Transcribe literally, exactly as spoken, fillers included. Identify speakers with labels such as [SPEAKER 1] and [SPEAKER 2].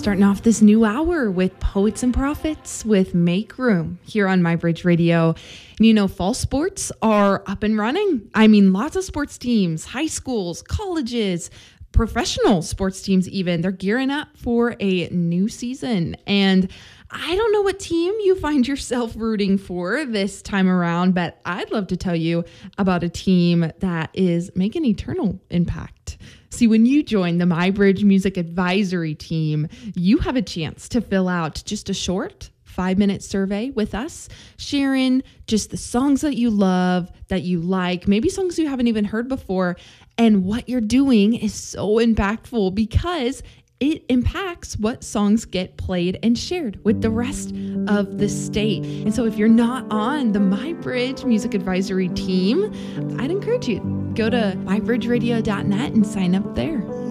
[SPEAKER 1] starting off this new hour with Poets and Prophets with Make Room here on MyBridge Radio. And you know, fall sports are up and running. I mean, lots of sports teams, high schools, colleges, professional sports teams even, they're gearing up for a new season. And I don't know what team you find yourself rooting for this time around, but I'd love to tell you about a team that is making eternal impact. See, when you join the MyBridge Music Advisory Team, you have a chance to fill out just a short five-minute survey with us, sharing just the songs that you love, that you like, maybe songs you haven't even heard before. And what you're doing is so impactful because it impacts what songs get played and shared with the rest of the state. And so if you're not on the MyBridge Music Advisory Team, I'd encourage you, go to my bridge radio dot net and sign up there.